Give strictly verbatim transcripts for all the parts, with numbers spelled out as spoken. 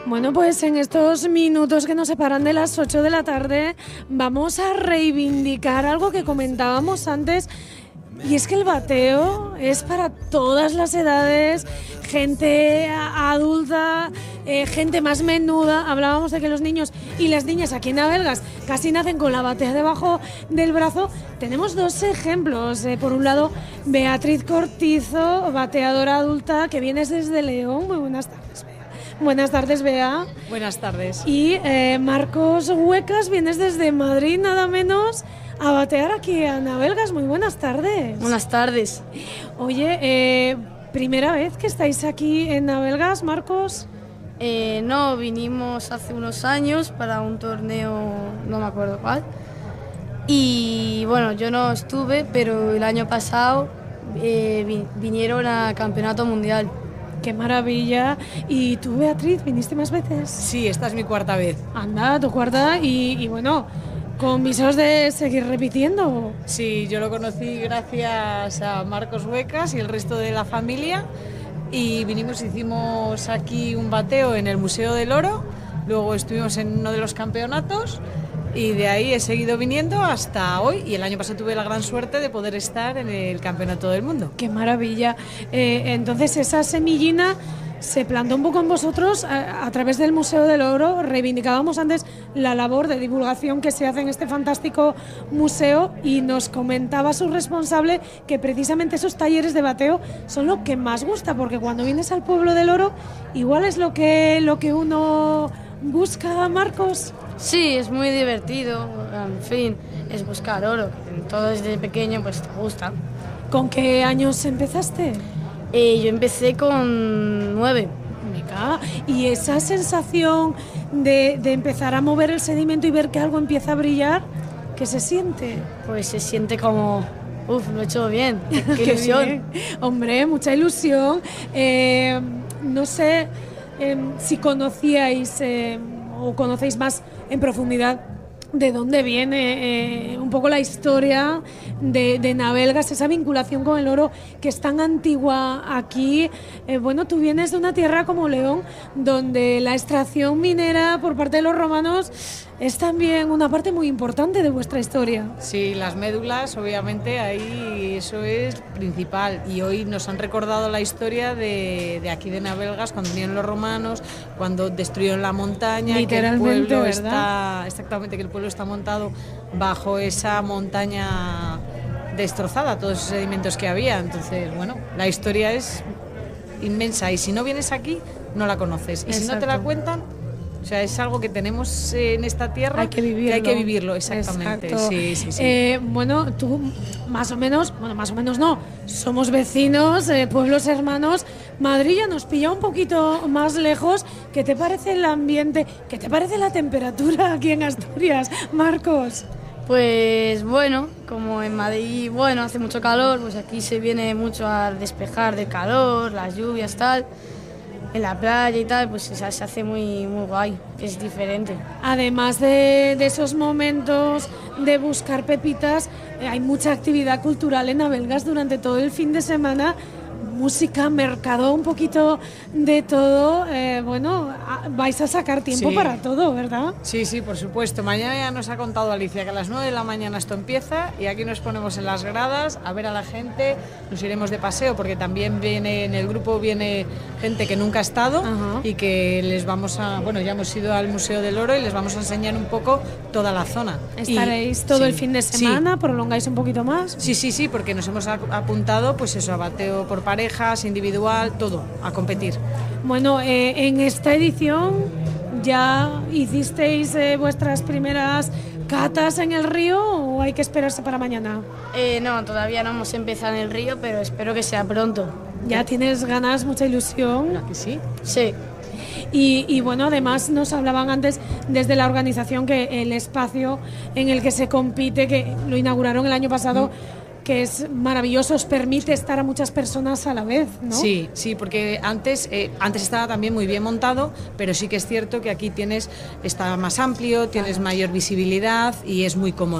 Bueno, pues en estos minutos que nos separan de las ocho de la tarde vamos a reivindicar algo que comentábamos antes, y es que el bateo es para todas las edades, gente adulta, eh, gente más menuda. Hablábamos de que los niños y las niñas aquí en Navelgas casi nacen con la batea debajo del brazo. Tenemos dos ejemplos. Eh, por un lado, Beatriz Cortizo, bateadora adulta, que vienes desde León. Muy buenas tardes, Bea. Buenas tardes, Bea. Buenas tardes. Y eh, Marcos Huecas, vienes desde Madrid, nada menos, a batear aquí a Navelgas. Muy buenas tardes. Buenas tardes. Oye, eh, ¿primera vez que estáis aquí en Navelgas, Marcos? Eh, no, vinimos hace unos años para un torneo, no me acuerdo cuál. Y bueno, yo no estuve, pero el año pasado eh, vi, vinieron a Campeonato Mundial. ¡Qué maravilla! ¿Y tú, Beatriz, viniste más veces? Sí, esta es mi cuarta vez. Anda, tu cuarta, y, y bueno, ¿con visos de seguir repitiendo? Sí, yo lo conocí gracias a Marcos Huecas y el resto de la familia, y vinimos, hicimos aquí un bateo en el Museo del Oro, luego estuvimos en uno de los campeonatos y de ahí he seguido viniendo hasta hoy, y el año pasado tuve la gran suerte de poder estar en el Campeonato del Mundo. ¡Qué maravilla! Eh, entonces esa semillina se plantó un poco en vosotros a, a través del Museo del Oro. Reivindicábamos antes la labor de divulgación que se hace en este fantástico museo, y nos comentaba su responsable que precisamente esos talleres de bateo son lo que más gusta, porque cuando vienes al pueblo del Oro igual es lo que, lo que uno busca, Marcos. Sí, es muy divertido, en fin, es buscar oro. Todo desde pequeño pues te gusta. ¿Con qué años empezaste? Eh, yo empecé con nueve. Venga, y esa sensación de, de empezar a mover el sedimento y ver que algo empieza a brillar, ¿qué se siente? Pues se siente como, uff, lo he hecho bien, qué, qué Qué ilusión. bien. Hombre, mucha ilusión. Eh, no sé eh, si conocíais eh, o conocéis más en profundidad de dónde viene eh, un poco la historia de, de Navelgas, esa vinculación con el oro que es tan antigua aquí. Eh, bueno, tú vienes de una tierra como León, donde la extracción minera por parte de los romanos es también una parte muy importante de vuestra historia. Sí, las médulas, obviamente, ahí eso es principal, y hoy nos han recordado la historia de, de aquí de Navelgas, cuando vinieron los romanos, cuando destruyeron la montaña, que el pueblo está, exactamente, que el pueblo está montado bajo esa montaña destrozada, todos esos sedimentos que había. Entonces, bueno, la historia es inmensa, y si no vienes aquí no la conoces, y Exacto. si no te la cuentan, o sea, es algo que tenemos en esta tierra, hay que vivirlo, que hay que vivirlo exactamente. Sí, sí, sí. Eh, bueno, tú más o menos, bueno, más o menos no, somos vecinos, eh, pueblos hermanos. Madrid ya nos pilla un poquito más lejos. ¿Qué te parece el ambiente? ¿Qué te parece la temperatura aquí en Asturias, Marcos? Pues bueno, como en Madrid, bueno, hace mucho calor, pues aquí se viene mucho a despejar del calor, las lluvias, tal. En la playa y tal, pues se hace muy, muy guay, es diferente. Además de, de esos momentos de buscar pepitas, eh, hay mucha actividad cultural en Navelgas durante todo el fin de semana. Música, mercado, un poquito de todo. Eh, bueno, vais a sacar tiempo sí. para todo, ¿verdad? Sí, sí, por supuesto. Mañana ya nos ha contado Alicia que a las nueve de la mañana esto empieza, y aquí nos ponemos en las gradas a ver a la gente. Nos iremos de paseo, porque también viene en el grupo viene gente que nunca ha estado. Ajá. Y que les vamos a... Bueno, ya hemos ido al Museo del Oro y les vamos a enseñar un poco toda la zona. ¿Estaréis y, todo sí, el fin de semana? Sí. ¿Prolongáis un poquito más? Sí, sí, sí, porque nos hemos apuntado, pues eso, a bateo por pareja, individual, todo, a competir. Bueno, eh, en esta edición ya hicisteis eh, vuestras primeras catas en el río, ¿o hay que esperarse para mañana? Eh, no, todavía no hemos empezado en el río, pero espero que sea pronto. ¿Ya tienes ganas, mucha ilusión? ¿A que sí? Sí. Y, y bueno, además nos hablaban antes desde la organización que el espacio en el que se compite, que lo inauguraron el año pasado, mm. que es maravilloso, os permite estar a muchas personas a la vez, ¿no? Sí, sí, porque antes, eh, antes estaba también muy bien montado, pero sí que es cierto que aquí tienes, está más amplio, tienes mayor visibilidad y es muy cómodo.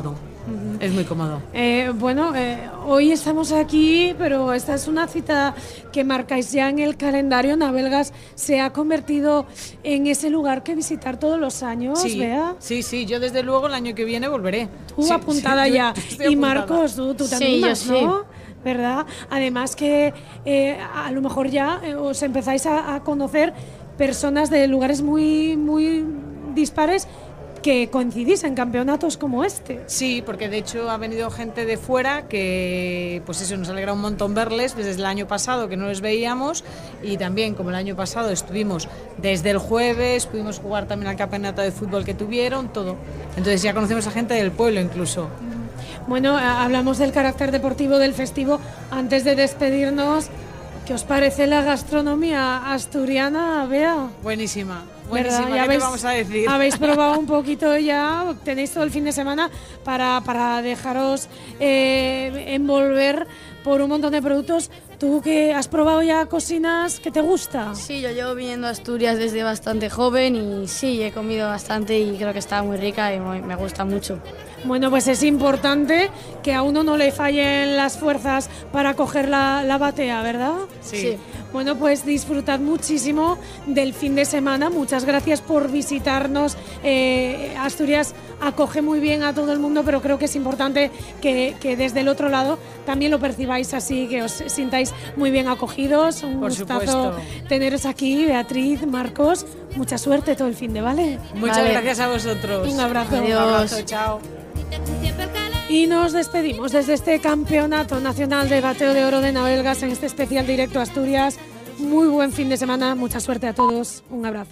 Uh-huh. Es muy cómodo. Eh, bueno, eh, hoy estamos aquí, pero esta es una cita que marcáis ya en el calendario. Navelgas se ha convertido en ese lugar que visitar todos los años, sí, Bea. Sí, sí, yo desde luego el año que viene volveré. Tú sí, apuntada sí, ya. Yo, y apuntada. Marcos, tú, tú también, sí, más, yo ¿no? Sí. ¿Verdad? Además que eh, a lo mejor ya eh, os empezáis a, a conocer personas de lugares muy, muy dispares que coincidís en campeonatos como este. Sí, porque de hecho ha venido gente de fuera que, pues eso, nos alegra un montón verles desde el año pasado que no les veíamos, y también como el año pasado estuvimos desde el jueves, pudimos jugar también al campeonato de fútbol que tuvieron, todo. Entonces ya conocemos a gente del pueblo incluso. Bueno, hablamos del carácter deportivo del festivo. Antes de despedirnos, ¿qué os parece la gastronomía asturiana, Bea? Buenísima. Buenísima, ¿qué habéis, te vamos a decir? Habéis probado un poquito ya, tenéis todo el fin de semana para, para dejaros eh, envolver por un montón de productos. ¿Tú que has probado ya cocinas que te gusta? Sí, yo llevo viniendo a Asturias desde bastante joven y sí, he comido bastante y creo que está muy rica y muy, me gusta mucho. Bueno, pues es importante que a uno no le fallen las fuerzas para coger la, la batea, ¿verdad? Sí. sí. Bueno, pues disfrutad muchísimo del fin de semana. Muchas gracias por visitarnos. Eh, Asturias acoge muy bien a todo el mundo, pero creo que es importante que, que desde el otro lado también lo percibáis así, que os sintáis muy bien acogidos. Un por gustazo supuesto. teneros aquí, Beatriz, Marcos. Mucha suerte todo el fin de, ¿vale? Muchas vale. gracias a vosotros. Un abrazo. Adiós. Un abrazo, chao. Y nos despedimos desde este Campeonato Nacional de Bateo de Oro de Navelgas en este especial directo a Asturias. Muy buen fin de semana, mucha suerte a todos. Un abrazo.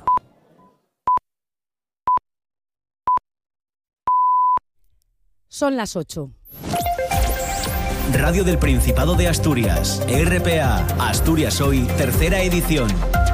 Son las ocho. Radio del Principado de Asturias, R P A, Asturias Hoy, tercera edición.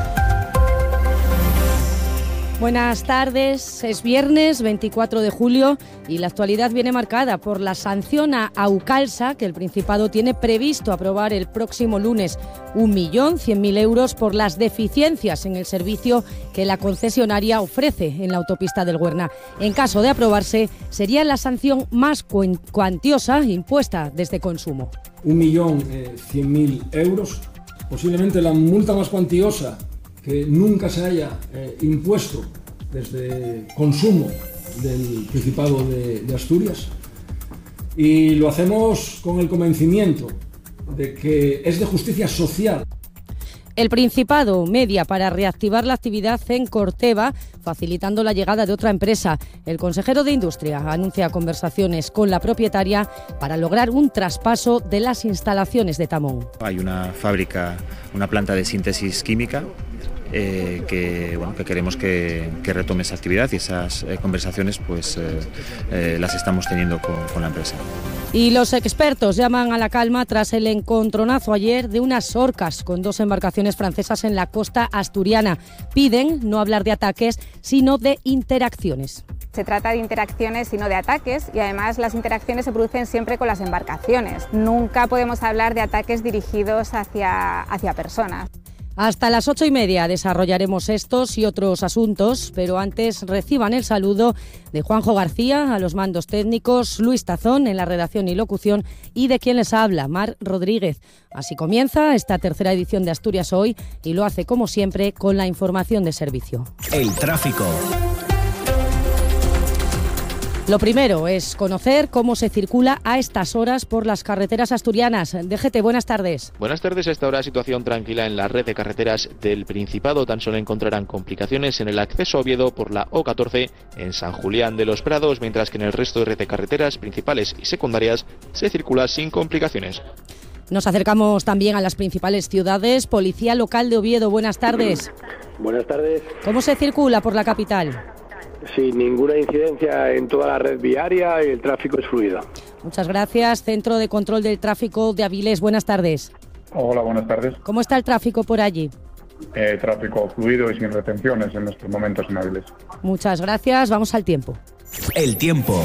Buenas tardes, es viernes veinticuatro de julio y la actualidad viene marcada por la sanción a Aucalsa que el Principado tiene previsto aprobar el próximo lunes, un millón cien mil euros por las deficiencias en el servicio que la concesionaria ofrece en la autopista del Huerna. En caso de aprobarse, sería la sanción más cuantiosa impuesta desde Consumo. un millón cien mil euros, posiblemente la multa más cuantiosa que nunca se haya eh, impuesto desde Consumo del Principado de, de Asturias, y lo hacemos con el convencimiento de que es de justicia social. El Principado media para reactivar la actividad en Corteva, facilitando la llegada de otra empresa. El consejero de Industria anuncia conversaciones con la propietaria para lograr un traspaso de las instalaciones de Tamón. Hay una fábrica, una planta de síntesis química eh, que, bueno, que queremos que, que retome esa actividad, y esas eh, conversaciones pues eh, eh, las estamos teniendo con, con la empresa. Y los expertos llaman a la calma tras el encontronazo ayer de unas orcas con dos embarcaciones francesas en la costa asturiana. Piden no hablar de ataques, sino de interacciones. Se trata de interacciones y no de ataques, y además las interacciones se producen siempre con las embarcaciones. Nunca podemos hablar de ataques dirigidos hacia, hacia personas. Hasta las ocho y media desarrollaremos estos y otros asuntos, pero antes reciban el saludo de Juanjo García a los mandos técnicos, Luis Tazón en la redacción y locución y de quien les habla, Mar Rodríguez. Así comienza esta tercera edición de Asturias Hoy y lo hace como siempre con la información de servicio. El tráfico. Lo primero es conocer cómo se circula a estas horas por las carreteras asturianas. D G T, buenas tardes. Buenas tardes. A esta hora situación tranquila en la red de carreteras del Principado. Tan solo encontrarán complicaciones en el acceso a Oviedo por la O catorce en San Julián de los Prados, mientras que en el resto de red de carreteras principales y secundarias se circula sin complicaciones. Nos acercamos también a las principales ciudades. Policía Local de Oviedo, buenas tardes. Buenas tardes. ¿Cómo se circula por la capital? Sin ninguna incidencia en toda la red viaria y el tráfico es fluido. Muchas gracias. Centro de Control del Tráfico de Avilés, buenas tardes. Hola, buenas tardes. ¿Cómo está el tráfico por allí? Eh, tráfico fluido y sin retenciones en estos momentos en Avilés. Muchas gracias. Vamos al tiempo. El tiempo.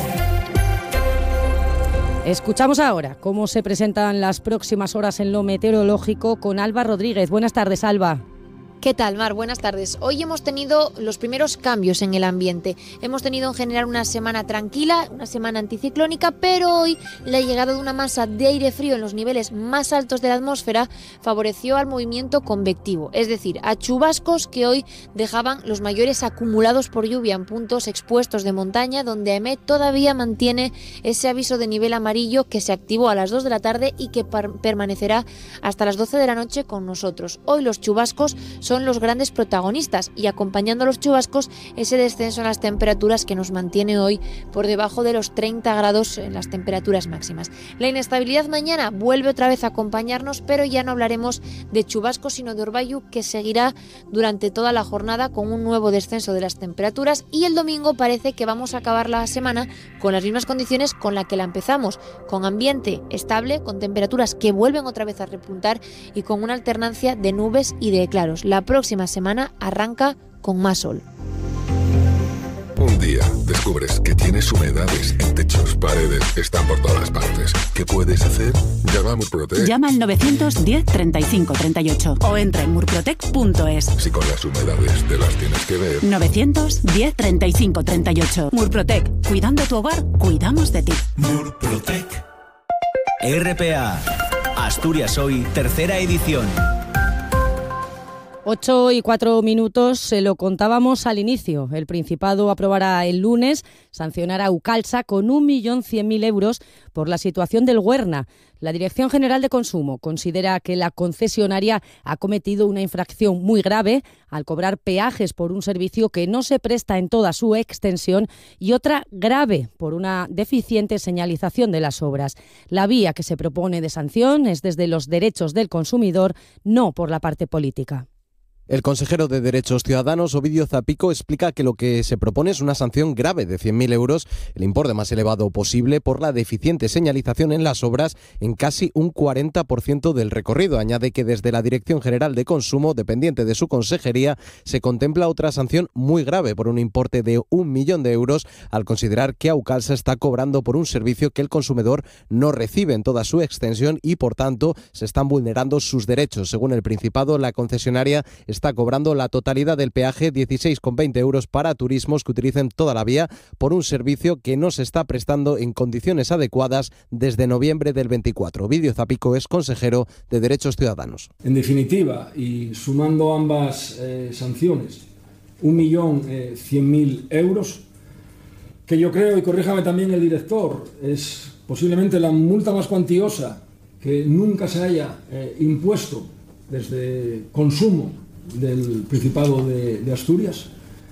Escuchamos ahora cómo se presentan las próximas horas en lo meteorológico con Alba Rodríguez. Buenas tardes, Alba. ¿Qué tal, Mar? Buenas tardes. Hoy hemos tenido los primeros cambios en el ambiente. Hemos tenido en general una semana tranquila, una semana anticiclónica, pero hoy la llegada de una masa de aire frío en los niveles más altos de la atmósfera favoreció al movimiento convectivo, es decir, a chubascos que hoy dejaban los mayores acumulados por lluvia en puntos expuestos de montaña, donde A E M E todavía mantiene ese aviso de nivel amarillo que se activó a las dos de la tarde y que permanecerá hasta las doce de la noche con nosotros. Hoy los chubascos son los grandes protagonistas y acompañando a los chubascos ese descenso en las temperaturas que nos mantiene hoy por debajo de los treinta grados en las temperaturas máximas. La inestabilidad mañana vuelve otra vez a acompañarnos, pero ya no hablaremos de chubascos sino de orvallo, que seguirá durante toda la jornada con un nuevo descenso de las temperaturas, y el domingo parece que vamos a acabar la semana con las mismas condiciones con la que la empezamos, con ambiente estable, con temperaturas que vuelven otra vez a repuntar y con una alternancia de nubes y de claros. La próxima semana arranca con más sol. Un día descubres que tienes humedades en techos, paredes, están por todas partes. ¿Qué puedes hacer? Llama a Murprotec. Llama al novecientos diez treinta y cinco treinta y ocho o entra en murprotec punto es. Si con las humedades te las tienes que ver. novecientos diez treinta y cinco treinta y ocho. Murprotec. Cuidando tu hogar, cuidamos de ti. Murprotec. R P A. Asturias Hoy, tercera edición. Ocho y cuatro minutos, se lo contábamos al inicio. El Principado aprobará el lunes sancionar a Aucalsa con un millón cien mil euros por la situación del Huerna. La Dirección General de Consumo considera que la concesionaria ha cometido una infracción muy grave al cobrar peajes por un servicio que no se presta en toda su extensión y otra grave por una deficiente señalización de las obras. La vía que se propone de sanción es desde los derechos del consumidor, no por la parte política. El consejero de Derechos Ciudadanos, Ovidio Zapico, explica que lo que se propone es una sanción grave de cien mil euros, el importe más elevado posible, por la deficiente señalización en las obras en casi un cuarenta por ciento del recorrido. Añade que desde la Dirección General de Consumo, dependiente de su consejería, se contempla otra sanción muy grave por un importe de un millón de euros al considerar que Aucalsa está cobrando por un servicio que el consumidor no recibe en toda su extensión y, por tanto, se están vulnerando sus derechos. Según el Principado, la concesionaria está cobrando la totalidad del peaje, dieciséis con veinte euros para turismos que utilicen toda la vía, por un servicio que no se está prestando en condiciones adecuadas desde noviembre del veinticuatro. Ovidio Zapico es consejero de Derechos Ciudadanos. En definitiva, y sumando ambas eh, sanciones, un millón cien mil euros, que yo creo, y corríjame también el director, es posiblemente la multa más cuantiosa que nunca se haya eh, impuesto desde consumo del Principado de, de Asturias,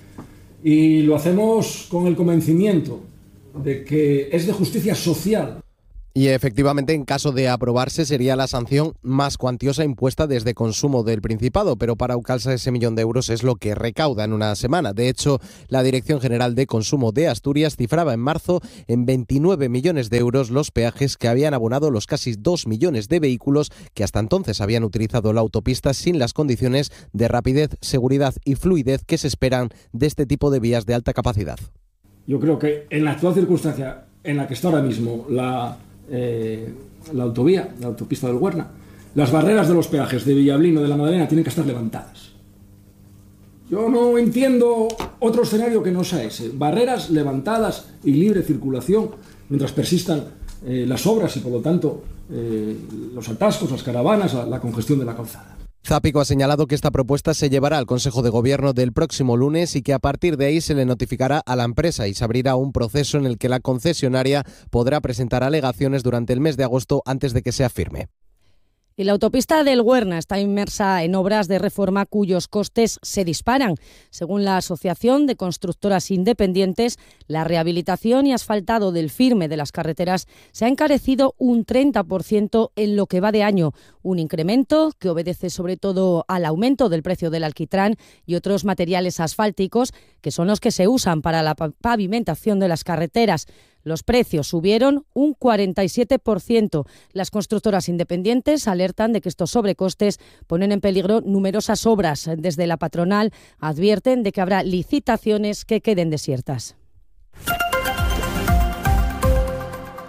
y lo hacemos con el convencimiento de que es de justicia social. Y efectivamente, en caso de aprobarse, sería la sanción más cuantiosa impuesta desde Consumo del Principado, pero para Aucalsa ese millón de euros es lo que recauda en una semana. De hecho, la Dirección General de Consumo de Asturias cifraba en marzo en veintinueve millones de euros los peajes que habían abonado los casi dos millones de vehículos que hasta entonces habían utilizado la autopista sin las condiciones de rapidez, seguridad y fluidez que se esperan de este tipo de vías de alta capacidad. Yo creo que en la actual circunstancia en la que está ahora mismo la Eh, la autovía, la autopista del Huerna, las barreras de los peajes de Villablino, de la Madalena, tienen que estar levantadas. Yo no entiendo otro escenario que no sea ese. Barreras levantadas y libre circulación mientras persistan eh, las obras y, por lo tanto, eh, los atascos, las caravanas, la, la congestión de la calzada. Zapico ha señalado que esta propuesta se llevará al Consejo de Gobierno del próximo lunes y que a partir de ahí se le notificará a la empresa y se abrirá un proceso en el que la concesionaria podrá presentar alegaciones durante el mes de agosto antes de que sea firme. Y la autopista del Huerna está inmersa en obras de reforma cuyos costes se disparan. Según la Asociación de Constructoras Independientes, la rehabilitación y asfaltado del firme de las carreteras se ha encarecido un treinta por ciento en lo que va de año, un incremento que obedece sobre todo al aumento del precio del alquitrán y otros materiales asfálticos, que son los que se usan para la pavimentación de las carreteras. Los precios subieron un cuarenta y siete por ciento. Las constructoras independientes alertan de que estos sobrecostes ponen en peligro numerosas obras. Desde la patronal advierten de que habrá licitaciones que queden desiertas.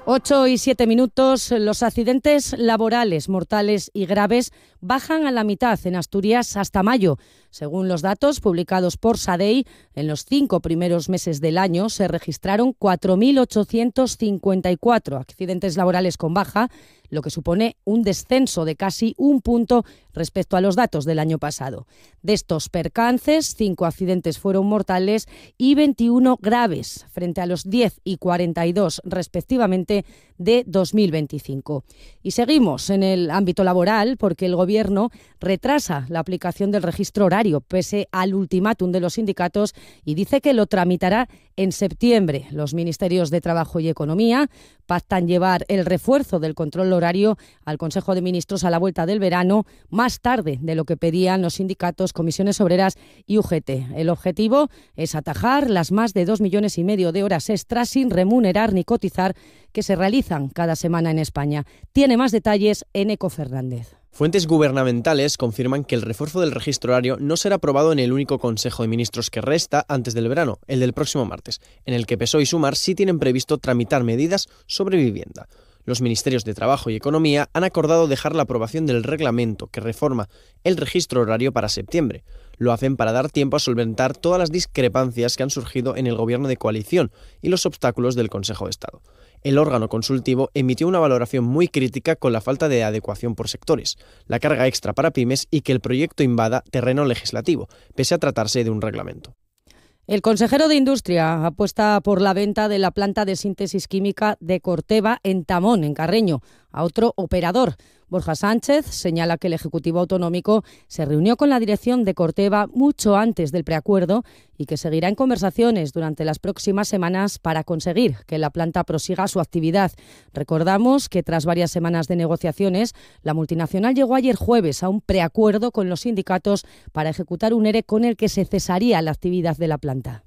Ocho y siete minutos. Los accidentes laborales mortales y graves bajan a la mitad en Asturias hasta mayo. Según los datos publicados por SADEI, en los cinco primeros meses del año se registraron cuatro mil ochocientos cincuenta y cuatro accidentes laborales con baja, lo que supone un descenso de casi un punto respecto a los datos del año pasado. De estos percances, cinco accidentes fueron mortales y veintiuno graves, frente a los diez y cuarenta y dos respectivamente de dos mil veinticinco. Y seguimos en el ámbito laboral porque el Gobierno retrasa la aplicación del registro horario pese al ultimátum de los sindicatos y dice que lo tramitará en septiembre. Los ministerios de Trabajo y Economía pactan llevar el refuerzo del control horario al Consejo de Ministros a la vuelta del verano, más tarde de lo que pedían los sindicatos, comisiones obreras y U G T. El objetivo es atajar las más de dos millones y medio de horas extras sin remunerar ni cotizar que se realizan cada semana en España. Tiene más detalles Eneco Fernández. Fuentes gubernamentales confirman que el refuerzo del registro horario no será aprobado en el único Consejo de Ministros que resta antes del verano, el del próximo martes, en el que P S O E y Sumar sí tienen previsto tramitar medidas sobre vivienda. Los ministerios de Trabajo y Economía han acordado dejar la aprobación del reglamento que reforma el registro horario para septiembre. Lo hacen para dar tiempo a solventar todas las discrepancias que han surgido en el gobierno de coalición y los obstáculos del Consejo de Estado. El órgano consultivo emitió una valoración muy crítica con la falta de adecuación por sectores, la carga extra para pymes y que el proyecto invada terreno legislativo, pese a tratarse de un reglamento. El consejero de Industria apuesta por la venta de la planta de síntesis química de Corteva en Tamón, en Carreño, a otro operador. Borja Sánchez señala que el Ejecutivo Autonómico se reunió con la dirección de Corteva mucho antes del preacuerdo y que seguirá en conversaciones durante las próximas semanas para conseguir que la planta prosiga su actividad. Recordamos que tras varias semanas de negociaciones, la multinacional llegó ayer jueves a un preacuerdo con los sindicatos para ejecutar un ERE con el que se cesaría la actividad de la planta.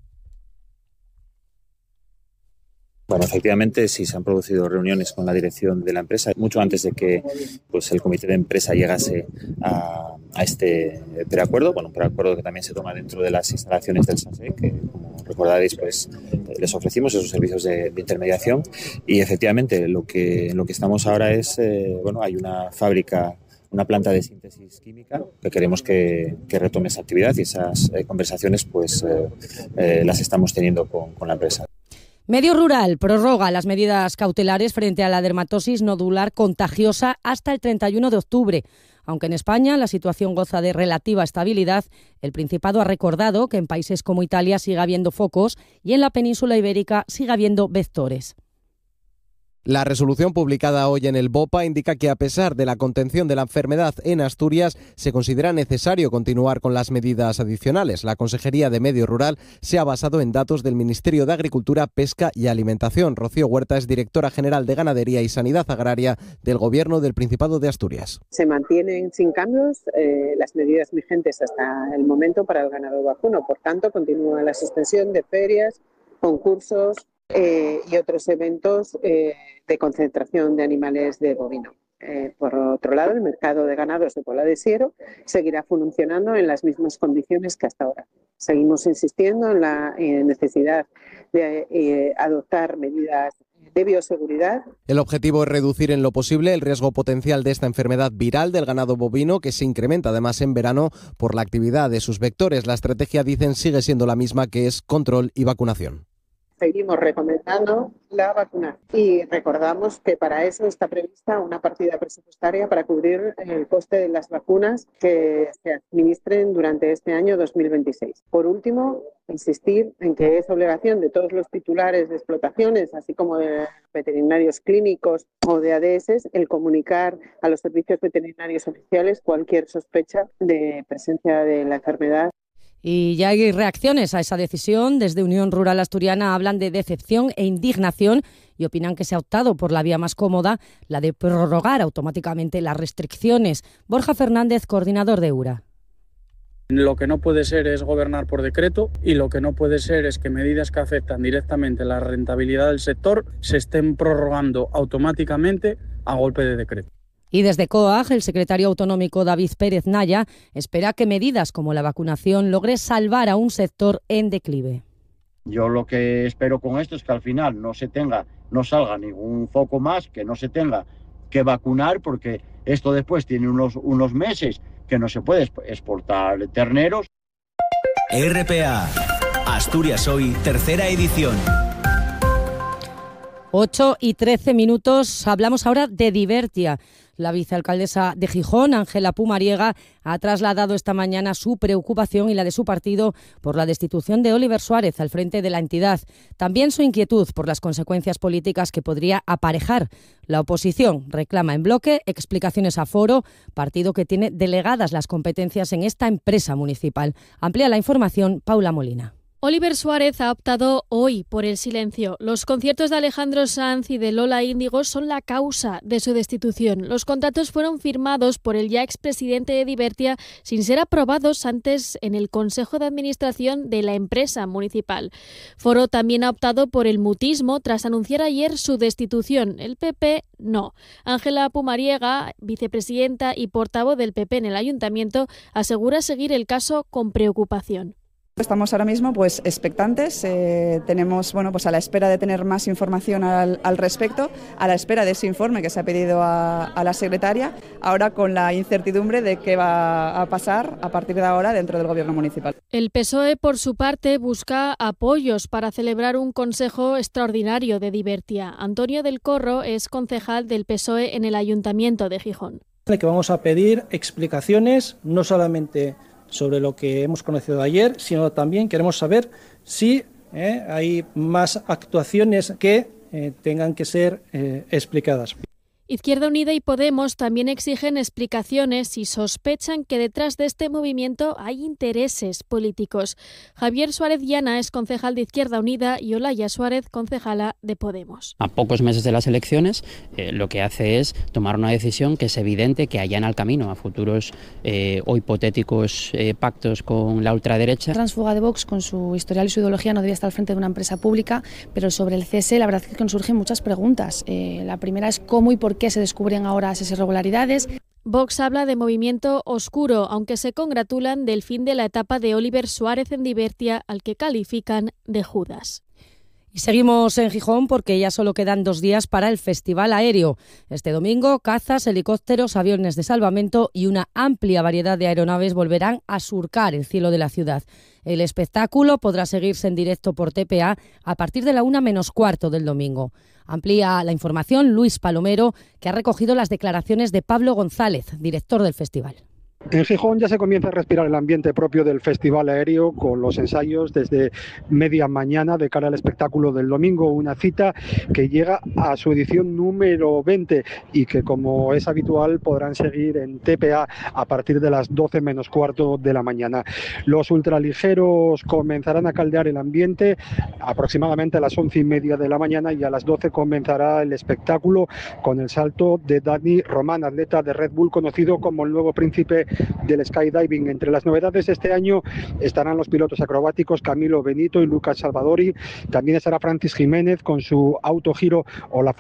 Bueno, efectivamente sí se han producido reuniones con la dirección de la empresa mucho antes de que pues, el comité de empresa llegase a, a este preacuerdo. Bueno, un preacuerdo que también se toma dentro de las instalaciones del SASE, que como recordaréis pues les ofrecimos esos servicios de, de intermediación y efectivamente lo que, lo que estamos ahora es, eh, bueno, hay una fábrica, una planta de síntesis química que queremos que, que retome esa actividad y esas eh, conversaciones pues eh, eh, las estamos teniendo con, con la empresa. Medio Rural prorroga las medidas cautelares frente a la dermatosis nodular contagiosa hasta el treinta y uno de octubre. Aunque en España la situación goza de relativa estabilidad, el Principado ha recordado que en países como Italia sigue habiendo focos y en la península ibérica sigue habiendo vectores. La resolución publicada hoy en el BOPA indica que a pesar de la contención de la enfermedad en Asturias, se considera necesario continuar con las medidas adicionales. La Consejería de Medio Rural se ha basado en datos del Ministerio de Agricultura, Pesca y Alimentación. Rocío Huerta es directora general de Ganadería y Sanidad Agraria del Gobierno del Principado de Asturias. Se mantienen sin cambios eh, las medidas vigentes hasta el momento para el ganado vacuno. Por tanto, continúa la suspensión de ferias, concursos, Eh, y otros eventos eh, de concentración de animales de bovino. Eh, por otro lado, el mercado de ganados de Pola de Siero seguirá funcionando en las mismas condiciones que hasta ahora. Seguimos insistiendo en la eh, necesidad de eh, adoptar medidas de bioseguridad. El objetivo es reducir en lo posible el riesgo potencial de esta enfermedad viral del ganado bovino, que se incrementa además en verano por la actividad de sus vectores. La estrategia, dicen, sigue siendo la misma, que es control y vacunación. Seguimos recomendando la vacuna y recordamos que para eso está prevista una partida presupuestaria para cubrir el coste de las vacunas que se administren durante este año dos mil veintiséis. Por último, insistir en que es obligación de todos los titulares de explotaciones, así como de veterinarios clínicos o de A D S, el comunicar a los servicios veterinarios oficiales cualquier sospecha de presencia de la enfermedad. Y ya hay reacciones a esa decisión. Desde Unión Rural Asturiana hablan de decepción e indignación y opinan que se ha optado por la vía más cómoda, la de prorrogar automáticamente las restricciones. Borja Fernández, coordinador de U R A. Lo que no puede ser es gobernar por decreto y lo que no puede ser es que medidas que afectan directamente la rentabilidad del sector se estén prorrogando automáticamente a golpe de decreto. Y desde COAG, el secretario autonómico David Pérez Naya espera que medidas como la vacunación logre salvar a un sector en declive. Yo lo que espero con esto es que al final no se tenga no salga ningún foco más, que no se tenga que vacunar, porque esto después tiene unos, unos meses que no se puede exportar terneros. R P A, Asturias Hoy, tercera edición. ocho y trece minutos, hablamos ahora de Divertia. La vicealcaldesa de Gijón, Ángela Pumariega, ha trasladado esta mañana su preocupación y la de su partido por la destitución de Óliver Suárez al frente de la entidad. También su inquietud por las consecuencias políticas que podría aparejar. La oposición reclama en bloque explicaciones a Foro, partido que tiene delegadas las competencias en esta empresa municipal. Amplía la información Paula Molina. Óliver Suárez ha optado hoy por el silencio. Los conciertos de Alejandro Sanz y de Lola Índigo son la causa de su destitución. Los contratos fueron firmados por el ya expresidente de Divertia sin ser aprobados antes en el Consejo de Administración de la empresa municipal. Foro también ha optado por el mutismo tras anunciar ayer su destitución. El P P no. Ángela Pumariega, vicepresidenta y portavoz del P P en el ayuntamiento, asegura seguir el caso con preocupación. Estamos ahora mismo pues expectantes, eh, tenemos bueno pues a la espera de tener más información al, al respecto, a la espera de ese informe que se ha pedido a, a la secretaria, ahora con la incertidumbre de qué va a pasar a partir de ahora dentro del gobierno municipal. El P S O E, por su parte, busca apoyos para celebrar un consejo extraordinario de Divertia. Antonio del Corro es concejal del P S O E en el Ayuntamiento de Gijón. Que vamos a pedir explicaciones, no solamente sobre lo que hemos conocido ayer, sino también queremos saber si eh, hay más actuaciones que eh, tengan que ser eh, explicadas. Izquierda Unida y Podemos también exigen explicaciones y sospechan que detrás de este movimiento hay intereses políticos. Javier Suárez Llana es concejal de Izquierda Unida y Olaya Suárez, concejala de Podemos. A pocos meses de las elecciones, eh, lo que hace es tomar una decisión que es evidente que allana el camino a futuros eh, o hipotéticos eh, pactos con la ultraderecha. Transfuga de Vox, con su historial y su ideología, no debía estar al frente de una empresa pública, pero sobre el cese la verdad es que nos surgen muchas preguntas. Eh, la primera es cómo y por qué se descubren ahora esas irregularidades. Vox habla de movimiento oscuro, aunque se congratulan del fin de la etapa de Óliver Suárez en Divertia, al que califican de Judas. Y seguimos en Gijón porque ya solo quedan dos días para el Festival Aéreo. Este domingo, cazas, helicópteros, aviones de salvamento y una amplia variedad de aeronaves volverán a surcar el cielo de la ciudad. El espectáculo podrá seguirse en directo por T P A a partir de la una menos cuarto del domingo. Amplía la información Luis Palomero, que ha recogido las declaraciones de Pablo González, director del festival. En Gijón ya se comienza a respirar el ambiente propio del Festival Aéreo, con los ensayos desde media mañana de cara al espectáculo del domingo, una cita que llega a su edición número veinte y que, como es habitual, podrán seguir en T P A a partir de las doce menos cuarto de la mañana. Los ultraligeros comenzarán a caldear el ambiente aproximadamente a las once y media de la mañana y a las doce comenzará el espectáculo con el salto de Dani Román, atleta de Red Bull conocido como el nuevo príncipe del skydiving. Entre las novedades este año estarán los pilotos acrobáticos Camilo Benito y Lucas Salvadori. También estará Francis Jiménez con su autogiro o la